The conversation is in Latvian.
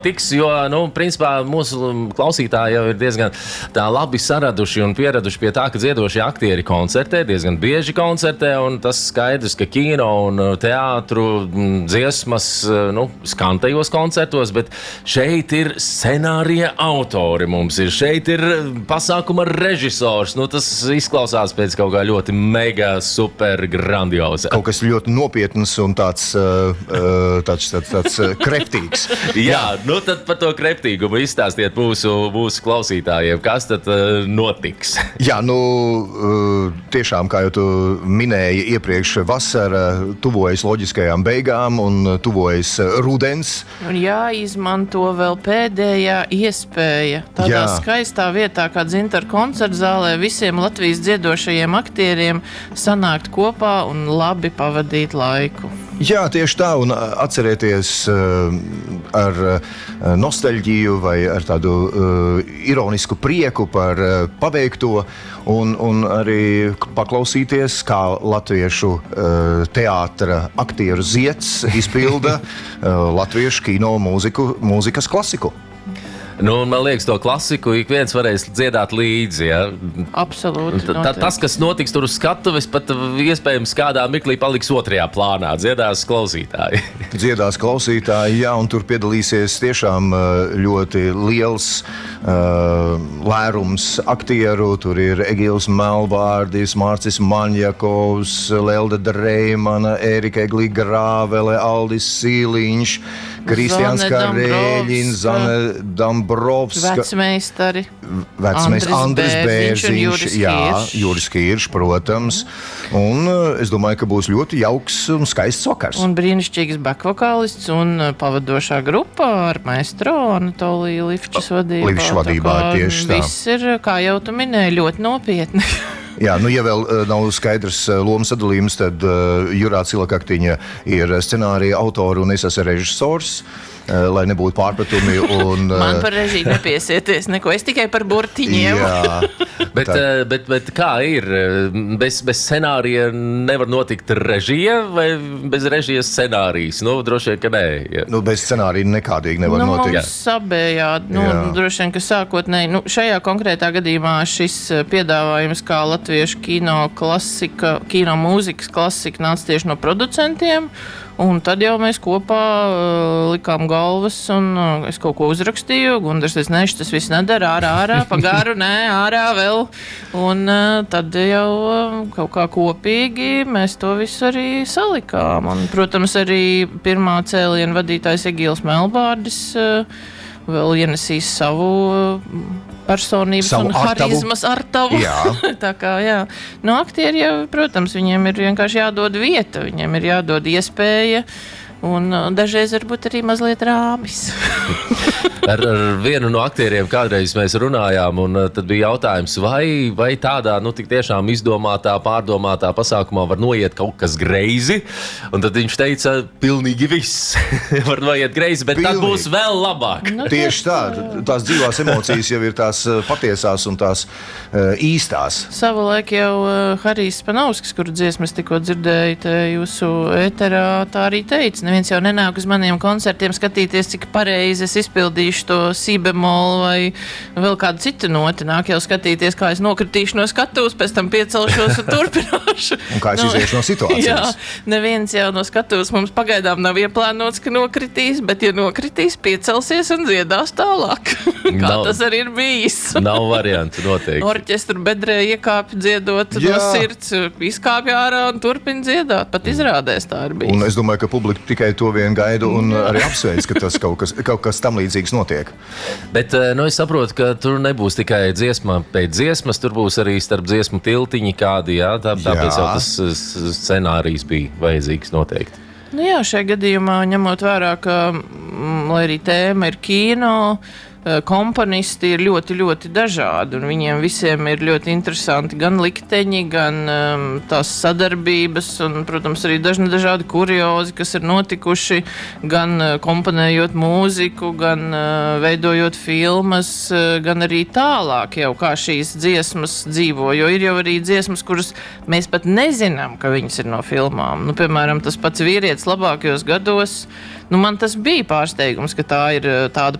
Tiks, jo, principā mūsu klausītāji jau ir diezgan tā labi saraduši un pieraduši pie tā, ka dziedošie aktieri koncertē, diezgan bieži koncertē, un tas skaidrs, ka kino un teātru dziesmas, skan tajos koncertos, bet šeit ir scenārija autori mums ir, šeit ir pasākuma režisors, tas izklausās pēc kaut kā ļoti mega, super grandioza. Kaut kas ļoti nopietns un tāds kreftīgs. Jā, tad par to kreptīgumu izstāstiet mūsu klausītājiem, kas tad notiks. Jā, tiešām, kā jau tu minēji iepriekš, vasara tuvojas loģiskajām beigām un tuvojas rudens. Un jāizmanto vēl pēdējā iespēja. Tādā skaistā vietā, kā Dzintara koncertzālē, visiem Latvijas dziedošajiem aktieriem sanākt kopā un labi pavadīt laiku. Jā, tieši tā, un atcerieties ar nostalģiju vai ar tādu ironisku prieku par paveikto un arī paklausīties, kā latviešu teātra aktieru zieds izpilda latviešu kino mūzikas klasiku. Man liekas, to klasiku ik viens varēs dziedāt līdzi. Ja? Absolūti. Tas, kas notiks tur uz skatuves, pat iespējams kādā mirklī paliks otrajā plānā. Dziedās klausītāji. Dziedās klausītāji, jā, un tur piedalīsies tiešām ļoti liels lērums aktieru. Tur ir Egils Melbārdis, Mārcis Maņjakovs, Lelda Dreimana, Ērika Eglī-Grāvele, Aldis Sīliņš, Kristians Karēļins, Zane Dambrovska, vecmeistari, Andris Bērziņš, Juris Kirš, protams. Un es domāju, ka būs ļoti jauks un skaists vakars. Un brīnišķīgs backvokālists un pavadošā grupā ar maestro Anatoliju Livčas vadībā. Tieši tā. Viss ir, kā jau tu minēji, ļoti nopietni. Jā, ja vēl nav skaidrs lomu sadalījums, tad Jurāts Ilakaktiņa ir scenārija autori un es esmu režisors, lai nebūtu pārpratumi. Man par režiju nepiesieties neko, es tikai par burtiņiem. Jā. Bet kā ir? Bez scenārija nevar notikt režija vai bez režijas scenārijas? Droši vien, ka nē. Ja. Bez scenārija nekādīgi nevar notikt. Mums sabējādi. Droši vien, ka sākotnēji, šajā konkrētā gadījumā šis piedāvājums kā latviešu kino klasika, kino mūzikas klasika nāca tieši no producentiem. Un tad jau mēs kopā likām galvas, un es kaut ko uzrakstīju. Gundars teica, nē, tas viss nedara, ārā, pa garu, nē, ārā vēl. Un tad jau kaut kā kopīgi mēs to visu arī salikām. Un, protams, arī pirmā cēliena vadītājs Egils Melbārdis vēl ienesīs savu personības un harizmas artavu. Tā kā, aktieri jau, protams, viņiem ir vienkārši jādod vieta, viņiem ir jādod iespēja, un dažreiz varbūt arī mazliet rāmis. Ar vienu no aktieriem kādreiz mēs runājām, un tad bija jautājums, vai tādā, tik tiešām izdomātā, pārdomātā pasākumā var noiet kaut kas greizi, un tad viņš teica, pilnīgi viss var noiet greizi, bet tad būs vēl labāk. Tieši tā, tās dzīvās emocijas jau ir tās patiesās un tās īstās. Savulaik jau Harijs Panovskis, kuru dziesmas tikko dzirdēju te jūsu ēterā, tā arī teica, neviens jau nenāk uz maniem koncertiem skatīties, cik pareizi es izpildīšu to si-bemolu vai vēl kādu citu noti. Nāk jau skatīties, kā es nokritīšu no skatuves, pēc tam piecelšos un turpināšu. Un kā es iziešu no situācijas. Jā, neviens jau no skatuves mums pagaidām nav ieplānots, ka nokritīs, bet ja nokritīs, piecelsies un dziedās tālāk. Tas arī ir bijis. Nav variantu noteikti. Orķestru bedrē iekāpj dziedot no sirds, izkāpj ārā un turpina dziedāt. Pat izrādēs tā ir bijis. Un es domāju, ka publika tikai to vien gaida un arī apsveic, ka tas kaut kas tam līdzīgs notiek. Bet es saprotu, ka tur nebūs tikai dziesma pēc dziesmas, tur būs arī starp dziesmu tiltiņi kādi, tāpēc jau tas scenārijs bija vajadzīgs noteikti. Šajā gadījumā ņemot vērā, ka, lai arī tēma ir kino, komponisti ir ļoti, ļoti dažādi, un viņiem visiem ir ļoti interesanti gan likteņi, gan tās sadarbības, un, protams, arī dažādi kuriozi, kas ir notikuši, gan komponējot mūziku, gan veidojot filmas, gan arī tālāk jau kā šīs dziesmas dzīvo, jo ir jau arī dziesmas, kuras mēs pat nezinām, ka viņas ir no filmām. Piemēram, tas pats Vīrietis labākajos gados, Nu, man tas bija pārsteigums, ka tā ir tāda